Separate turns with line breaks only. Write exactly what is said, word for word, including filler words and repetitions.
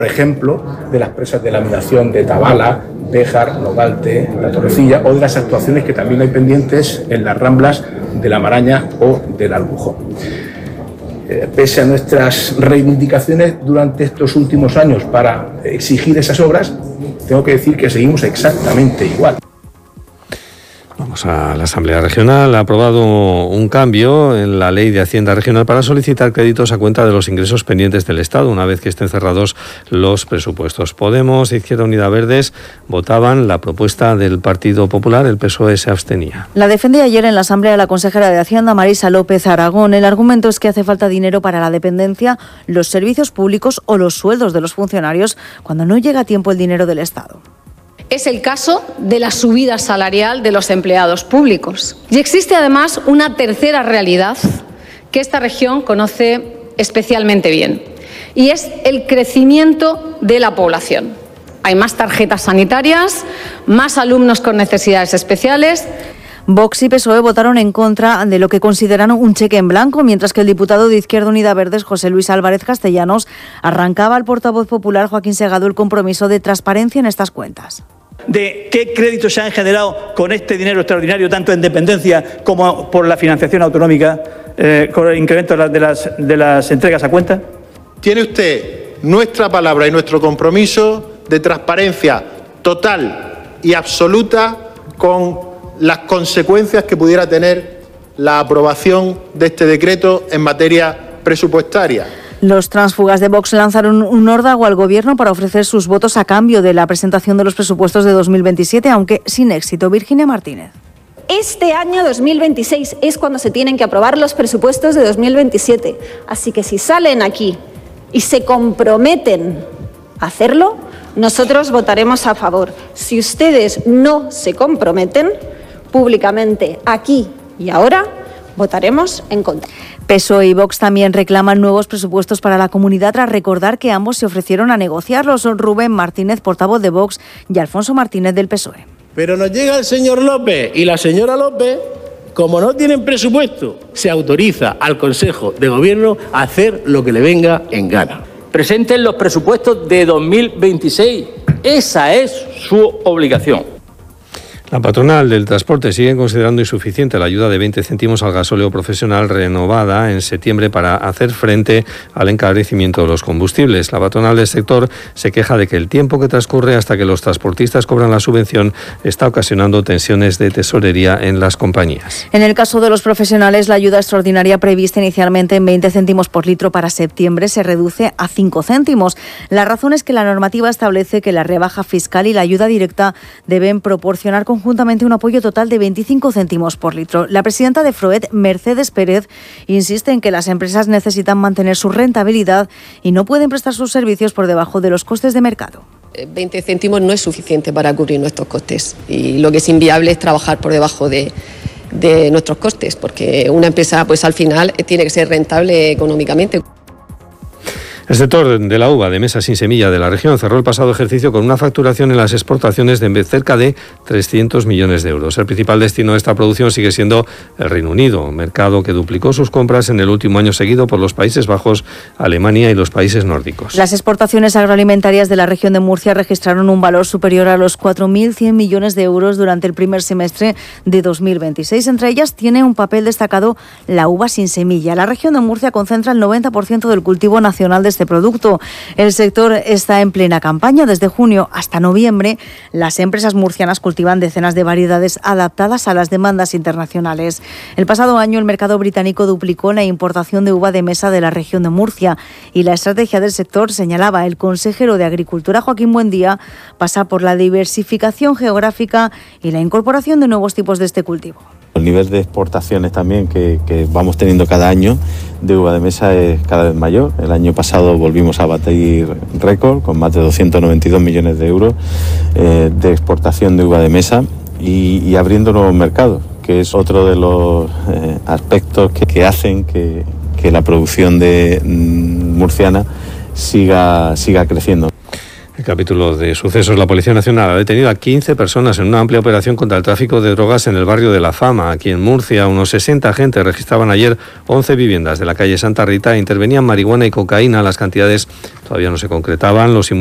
Por ejemplo, de las presas de laminación de Tabala, Béjar, Nogalte, La Torrecilla, o de las actuaciones que también hay pendientes en las Ramblas de La Maraña o del Albujón. Eh, pese a nuestras reivindicaciones durante estos últimos años para exigir esas obras, tengo que decir que seguimos exactamente igual.
Vamos a la Asamblea Regional. Ha aprobado un cambio en la Ley de Hacienda Regional para solicitar créditos a cuenta de los ingresos pendientes del Estado una vez que estén cerrados los presupuestos. Podemos, Izquierda Unida, Verdes votaban la propuesta del Partido Popular. El P S O E se abstenía.
La defendía ayer en la Asamblea la consejera de Hacienda, Marisa López Aragón. El argumento es que hace falta dinero para la dependencia, los servicios públicos o los sueldos de los funcionarios cuando no llega a tiempo el dinero del Estado.
Es el caso de la subida salarial de los empleados públicos. Y existe además una tercera realidad que esta región conoce especialmente bien, y es el crecimiento de la población. Hay más tarjetas sanitarias, más alumnos con necesidades especiales.
Vox y P S O E votaron en contra de lo que consideran un cheque en blanco, mientras que el diputado de Izquierda Unida Verdes, José Luis Álvarez Castellanos, arrancaba al portavoz popular Joaquín Segado el compromiso de transparencia en estas cuentas.
De qué créditos se han generado con este dinero extraordinario, tanto en dependencia como por la financiación autonómica, eh, con el incremento de las, de, las, de las entregas a cuenta.
Tiene usted nuestra palabra y nuestro compromiso de transparencia total y absoluta con las consecuencias que pudiera tener la aprobación de este decreto en materia presupuestaria.
Los tránsfugas de Vox lanzaron un órdago al Gobierno para ofrecer sus votos a cambio de la presentación de los presupuestos de dos mil veintisiete, aunque sin éxito. Virginia Martínez.
Este año dos mil veintiséis es cuando se tienen que aprobar los presupuestos de dos mil veintisiete. Así que si salen aquí y se comprometen a hacerlo, nosotros votaremos a favor. Si ustedes no se comprometen públicamente aquí y ahora, votaremos en contra.
P S O E y Vox también reclaman nuevos presupuestos para la comunidad tras recordar que ambos se ofrecieron a negociarlos. Rubén Martínez, portavoz de Vox, y Alfonso Martínez del P S O E.
Pero nos llega el señor López y la señora López, como no tienen presupuesto, se autoriza al Consejo de Gobierno a hacer lo que le venga en gana.
Presenten los presupuestos de dos mil veintiséis. Esa es su obligación.
La patronal del transporte sigue considerando insuficiente la ayuda de veinte céntimos al gasóleo profesional renovada en septiembre para hacer frente al encarecimiento de los combustibles. La patronal del sector se queja de que el tiempo que transcurre hasta que los transportistas cobran la subvención está ocasionando tensiones de tesorería en las compañías.
En el caso de los profesionales, la ayuda extraordinaria prevista inicialmente en veinte céntimos por litro para septiembre se reduce a cinco céntimos. La razón es que la normativa establece que la rebaja fiscal y la ayuda directa deben proporcionar con conjuntamente un apoyo total de veinticinco céntimos por litro. La presidenta de Froed, Mercedes Pérez, insiste en que las empresas necesitan mantener su rentabilidad y no pueden prestar sus servicios por debajo de los costes de mercado.
veinte céntimos no es suficiente para cubrir nuestros costes y lo que es inviable es trabajar por debajo de, de nuestros costes, porque una empresa pues al final tiene que ser rentable económicamente.
El sector de la uva de mesa sin semilla de la región cerró el pasado ejercicio con una facturación en las exportaciones de cerca de trescientos millones de euros. El principal destino de esta producción sigue siendo el Reino Unido, mercado que duplicó sus compras en el último año, seguido por los Países Bajos, Alemania y los países nórdicos.
Las exportaciones agroalimentarias de la región de Murcia registraron un valor superior a los cuatro mil cien millones de euros durante el primer semestre de dos mil veintiséis. Entre ellas tiene un papel destacado la uva sin semilla. La región de Murcia concentra el noventa por ciento del cultivo nacional de este producto. El sector está en plena campaña. Desde junio hasta noviembre, las empresas murcianas cultivan decenas de variedades adaptadas a las demandas internacionales. El pasado año, el mercado británico duplicó la importación de uva de mesa de la región de Murcia y la estrategia del sector, señalaba el consejero de Agricultura, Joaquín Buendía, pasa por la diversificación geográfica y la incorporación de nuevos tipos de este cultivo.
El nivel de exportaciones también que, que vamos teniendo cada año de uva de mesa es cada vez mayor. El año pasado volvimos a batir récord con más de doscientos noventa y dos millones de euros eh, de exportación de uva de mesa y, y abriendo nuevos mercados, que es otro de los eh, aspectos que, que hacen que, que la producción de mm, murciana siga, siga creciendo.
El capítulo de sucesos. La Policía Nacional ha detenido a quince personas en una amplia operación contra el tráfico de drogas en el barrio de La Fama. Aquí en Murcia, unos sesenta agentes registraban ayer once viviendas de la calle Santa Rita e intervenían marihuana y cocaína. Las cantidades todavía no se concretaban. Los